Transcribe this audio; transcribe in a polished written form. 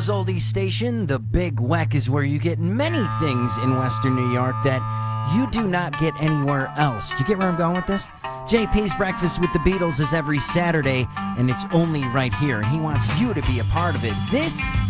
Joe's Oldies Station. The Big Weck is where you get many things in Western New York that you do not get anywhere else. Do you get where I'm going with this? JP's Breakfast with the Beatles is every Saturday, and it's only right here, and he wants you to be a part of it. This